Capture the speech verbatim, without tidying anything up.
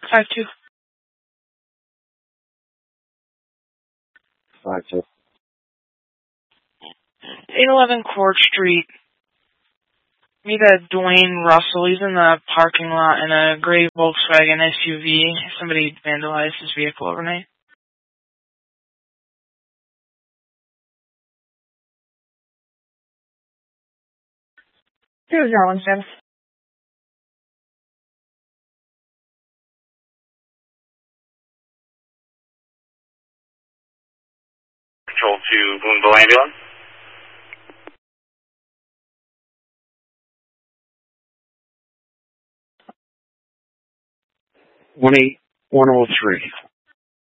Five two. Five two. Eight eleven Court Street. Meet a Dwayne Russell. He's in the parking lot in a gray Volkswagen S U V. Somebody vandalized his vehicle overnight. Here's your one, Sam. Control to Boonville Ambulance. One eight one oh three.